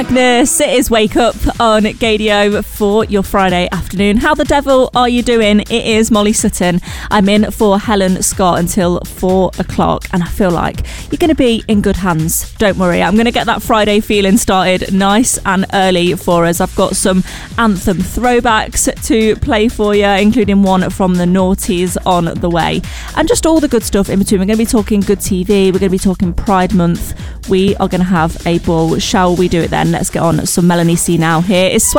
Agnes, it is Wake Up on Gadio for your Friday afternoon. How the devil are you doing? It is Molly Sutton. I'm in for Helen Scott until 4 o'clock and I feel like you're going to be in good hands. Don't worry, I'm going to get that Friday feeling started nice and early for us. I've got some anthem throwbacks to play for you, including one from the Naughties on the way. And just all the good stuff in between. We're going to be talking good TV. We're going to be talking Pride Month. We are going to have a ball. Shall we do it then? Let's get on some Melanie C now. Here is Sweat.